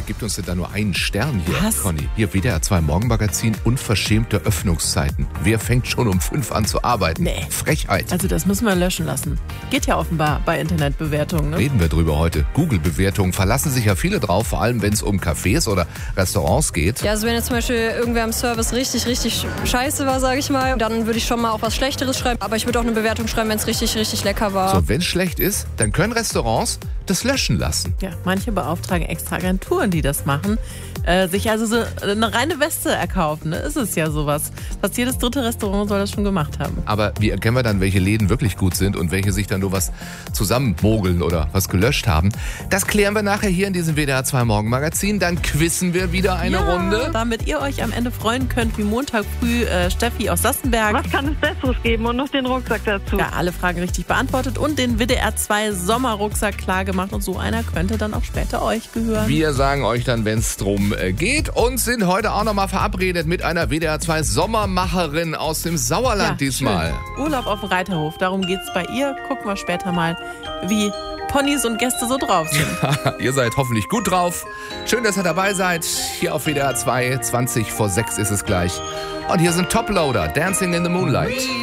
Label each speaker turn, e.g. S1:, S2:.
S1: gibt uns denn da nur einen Stern hier,
S2: Was?
S1: Conny? Hier WDR 2 Morgenmagazin, unverschämte Öffnungszeiten. Wer fängt schon um 5 an zu arbeiten?
S2: Nee.
S1: Frechheit.
S2: Also das müssen wir löschen lassen. Geht ja offenbar bei Internetbewertungen. Ne?
S1: Reden wir drüber heute. Google-Bewertungen verlassen sich ja viele drauf, vor allem wenn es um Cafés oder Restaurants geht.
S3: Ja, also wenn jetzt zum Beispiel irgendwer im Service richtig scheiße war, sage ich mal, dann würde ich schon mal auch was Schlechteres schreiben. Aber ich würde auch eine Bewertung schreiben, wenn es richtig lecker war.
S1: So, wenn es schlecht ist, dann können Restaurants das löschen lassen.
S2: Ja, manche beauftragen extra Agenturen, die das machen, sich also so eine reine Weste erkaufen. Ne? Ist es ja sowas. Fast jedes dritte Restaurant soll das schon gemacht haben.
S1: Aber wie erkennen wir dann, welche Läden wirklich gut sind und welche sich dann nur was zusammenmogeln oder was gelöscht haben? Das klären wir nachher hier in diesem WDR 2 Morgenmagazin. Dann quizzen wir wieder eine Runde.
S2: Damit ihr euch am Ende freuen könnt, wie Montag früh Steffi aus Sassenberg.
S4: Was kann es Besseres geben und noch den Rucksack dazu?
S2: Ja, alle Fragen richtig beantwortet und den WDR 2 Sommerrucksack klar gemacht. Und so einer könnte dann auch später euch gehören.
S1: Wir sagen euch dann, wenn es drum geht, und sind heute auch nochmal verabredet mit einer WDR 2 Sommermacherin aus dem Sauerland diesmal.
S2: Schön. Urlaub auf dem Reiterhof, darum geht's bei ihr. Gucken wir später mal, wie Ponys und Gäste so drauf sind.
S1: Ihr seid hoffentlich gut drauf. Schön, dass ihr dabei seid. Hier auf WDR 2, 20 vor 6 ist es gleich. Und hier sind Toploader, Dancing in the Moonlight.